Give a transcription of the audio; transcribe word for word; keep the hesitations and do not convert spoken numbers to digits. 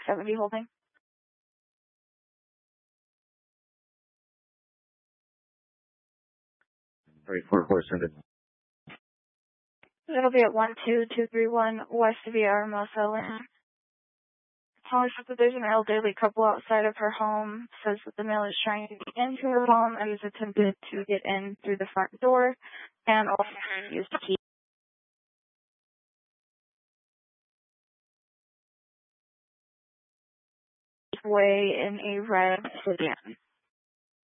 seventy holding. Three four four seven. It'll be at one two two three one West Villahermosa Lane. Holly says that there's an elderly couple outside of her home. Says that the male is trying to get into her home and has attempted to get in through the front door and also used the key. Way in a red sedan.